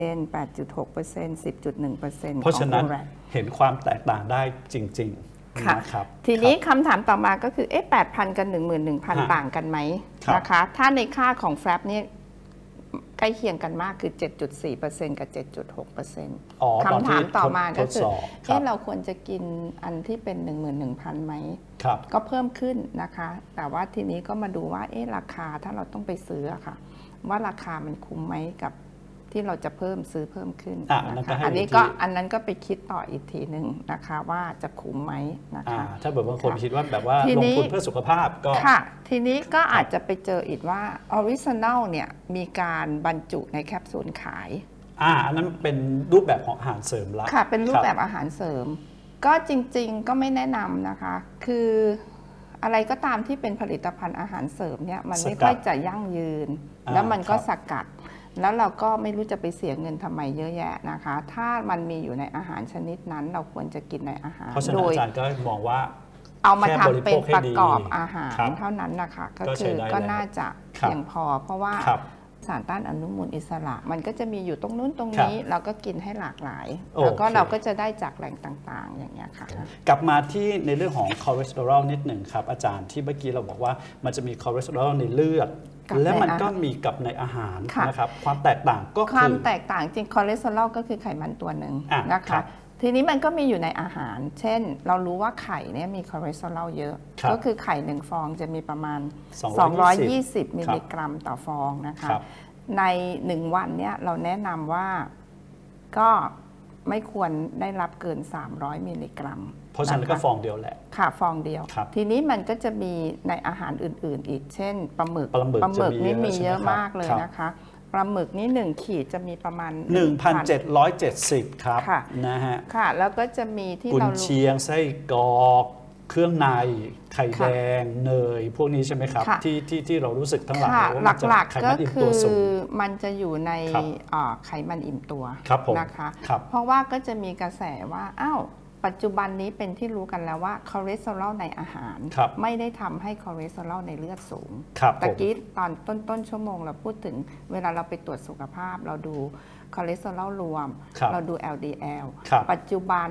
8.6% 10.1% เพราะฉะนั้นของ ORAC เห็นความแตกต่างได้จริงๆค่ะนะครับทีนี้คำถามต่อมาก็คือ8,000 กับ 11,000 ต่างกันไหมนะคะถ้าในค่าของ FRAP เนี่ยใกล้เคียงกันมากคือ 7.4% กับ 7.6% คำถามต่อมาก็คือเราควรจะกินอันที่เป็น 11,000 ไหมก็เพิ่มขึ้นนะคะแต่ว่าทีนี้ก็มาดูว่าราคาถ้าเราต้องไปซื้อค่ะว่าราคามันคุ้มไหมกับที่เราจะซื้อเพิ่มขึ้นนะคะอันนั้นก็ไปคิดต่ออีกทีหนึ่งนะคะว่าจะคุ้มไหมนะคะถ้าแบบบางคนคิดว่าแบบว่าลงทุนเพื่อสุขภาพก็ค่ะทีนี้ก็อาจจะไปเจออีกว่าออริจินัลเนี่ยมีการบรรจุในแคปซูลขายอันนั้นเป็นรูปแบบของอาหารเสริมละค่ะเป็นรูปแบบอาหารเสริมก็จริงๆก็ไม่แนะนำนะคะคืออะไรก็ตามที่เป็นผลิตภัณฑ์อาหารเสริมเนี่ยมันไม่ค่อยจะยั่งยืนแล้วมันก็สกัดแล้วเราก็ไม่รู้จะไปเสียเงินทำไมเยอะแยะนะคะถ้ามันมีอยู่ในอาหารชนิดนั้นเราควรจะกินในอาหารเพราะฉะนั้นอาจารย์ก็มองว่าเอามาทำเป็นประกอบอาหารเท่านั้นนะคะก็คือก็น่าจะเพียงพอเพราะว่าสารต้านอนุมูลอิสระมันก็จะมีอยู่ตรงนู้นตรงนี้เราก็กินให้หลากหลายแล้วก็เราก็จะได้จากแหล่งต่างๆอย่างเงี้ยค่ะกลับมาที่ในเรื่องของคอเลสเตอรอลนิดหนึ่งครับอาจารย์ที่เมื่อกี้เราบอกว่ามันจะมีคอเลสเตอรอลในเลือดและมันก็มีกับในอาหารนะครับความแตกต่างก็คือความแตกต่างจริงคอเลสเตอรอลก็คือไขมันตัวหนึ่งนะคะทีนี้มันก็มีอยู่ในอาหารเช่นเรารู้ว่าไข่เนี่ยมีคอเลสเตอรอลเยอะก็คือไข่1ฟองจะมีประมาณ220มิลลิกรัมต่อฟองนะคะใน1วันเนี่ยเราแนะนำว่าก็ไม่ควรได้รับเกิน300มิลลิกรัมเพราะฉะนั้นก็ฟองเดียวแหละค่ะฟองเดียวทีนี้มันก็จะมีในอาหารอื่นๆอีกเช่นปลาหมึกนี่มีเยอะมากเลยนะคะปลาหมึกนี่1ขีดจะมีประมาณ 1,770 ครับนะฮะค่ะแล้วก็จะมีที่เรากุนเชียงไส้กรอกเครื่องในไข่แดงเนยพวกนี้ใช่ไหมครับที่เรารู้สึกทั้งหลายว่าหลักๆก็คือมันจะอยู่ในไขมันอิ่มตัวนะคะเพราะว่าก็จะมีกระแสว่าปัจจุบันนี้เป็นที่รู้กันแล้วว่าคอเลสเตอรอลในอาหารไม่ได้ทำให้คอเลสเตอรอลในเลือดสูงตะกี้ตอนต้นชั่วโมงเราพูดถึงเวลาเราไปตรวจสุขภาพเราดูคอเลสเตอรอลรวมเราดู LDL ปัจจุบัน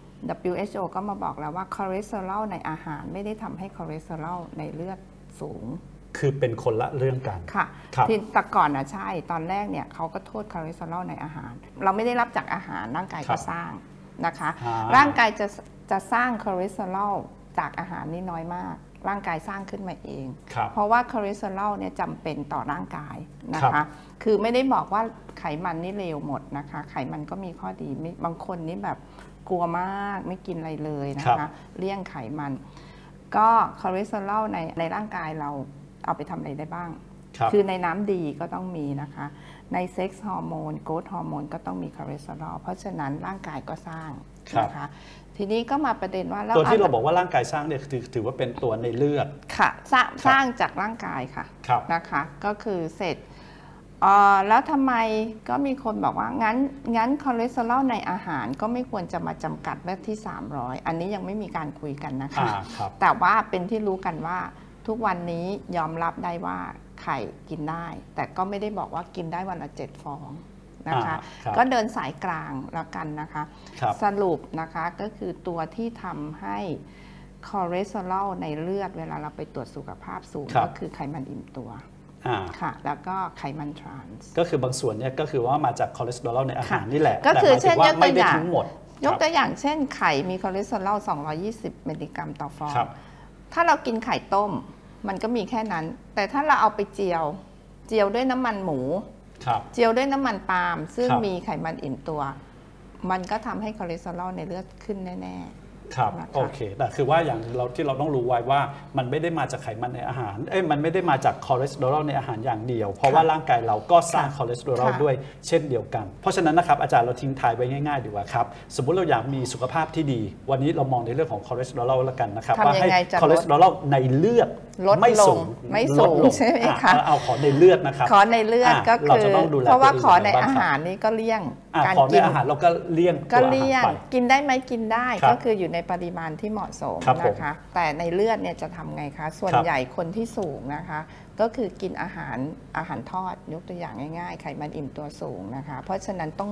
WHO ก็มาบอกแล้วว่าคอเลสเตอรอลในอาหารไม่ได้ทำให้คอเลสเตอรอลในเลือดสูงคือเป็นคนละเรื่องกันค่ะที่แต่ก่อนใช่ตอนแรกเนี่ยเขาก็โทษคอเลสเตอรอลในอาหารเราไม่ได้รับจากอาหารร่างกายก็สร้างนะคะร่างกายจะสร้างคอเลสเตอรอลจากอาหารนี่น้อยมากร่างกายสร้างขึ้นมาเองเพราะว่าคอเลสเตอรอลเนี่ยจำเป็นต่อร่างกายนะคะคือไม่ได้บอกว่าไขมันนี่เลวหมดนะคะไขมันก็มีข้อดีบางคนนี่แบบกลัวมากไม่กินอะไรเลยนะคะเลี่ยงไขมันก็คอเลสเตอรอลในร่างกายเราเอาไปทำอะไรได้บ้างคือในน้ำดีก็ต้องมีนะคะในเซ็กซ์ฮอร์โมนโกรทฮอร์โมนก็ต้องมีคอเลสเตอรอลเพราะฉะนั้นร่างกายก็สร้างนะคะทีนี้ก็มาประเด็นว่าตัวที่เราบอกว่าร่างกายสร้างเนี่ยถือว่าเป็นตัวในเลือดค่ะสร้างจากร่างกายค่ะนะคะก็คือเสร็จแล้วทำไมก็มีคนบอกว่างั้นคอเลสเตอรอลในอาหารก็ไม่ควรจะมาจำกัดไว้ที่300อันนี้ยังไม่มีการคุยกันนะคะแต่ว่าเป็นที่รู้กันว่าทุกวันนี้ยอมรับได้ว่าไข่กินได้แต่ก็ไม่ได้บอกว่ากินได้วันละ7ฟองนะคะก็เดินสายกลางแล้วกันนะคะสรุปนะคะก็คือตัวที่ทำให้คอเลสเตอรอลในเลือดเวลาเราไปตรวจสุขภาพสูงก็คือไขมันอิ่มตัวค่ะแล้วก็ไขมันทรานส์ก็คือบางส่วนเนี่ยก็คือว่ามาจากคอเลสเตอรอลในอาหารนี่แหละก็คือเช่นยกตัวอย่างยกตัวอย่างเช่นไข่มีคอเลสเตอรอล220มิลลิกรัมต่อฟองถ้าเรากินไข่ต้มมันก็มีแค่นั้นแต่ถ้าเราเอาไปเจียวด้วยน้ำมันหมูเจียวด้วยน้ำมันปาล์มซึ่งมีไขมันอิ่มตัวมันก็ทำให้คอเลสเตอรอลในเลือดขึ้นแน่ครับโอเคแต่คือว่าอย่างที่เราต้องรู้ไว้ว่ามันไม่ได้มาจากไขมันในอาหารมันไม่ได้มาจากคอเลสเตอรอลในอาหารอย่างเดียวเพราะว่าร่างกายเราก็สร้างคอเลสเตอรอลด้วยเช่นเดียวกันเพราะฉะนั้นนะครับอาจารย์เราทิ้งท้ายไว้ง่ายๆดีกว่าครับสมมุติเราอยากมีสุขภาพที่ดีวันนี้เรามองในเรื่องของคอเลสเตอรอลแล้วกันนะครับว่าให้คอเลสเตอรอลในเลือดไม่สูงใช่ไหมคะเอาขอในเลือดนะครับขอในเลือดก็คือเพราะว่าขอในอาหารนี่ก็เลี่ยงการกินอาหารเราก็เลี่ยงกินได้ไหมกินได้ก็คืออยู่ในปริมาณที่เหมาะสมนะคะแต่ในเลือดเนี่ยจะทำไงคะส่วนใหญ่คนที่สูงนะคะก็คือกินอาหารทอดยกตัวอย่างง่ายๆไขมันอิ่มตัวสูงนะคะเพราะฉะนั้นต้อง